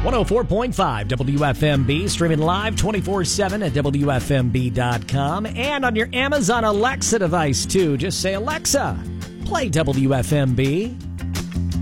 104.5 WFMB, streaming live 24/7 at WFMB.com and on your Amazon Alexa device, too. Just say, Alexa, play WFMB.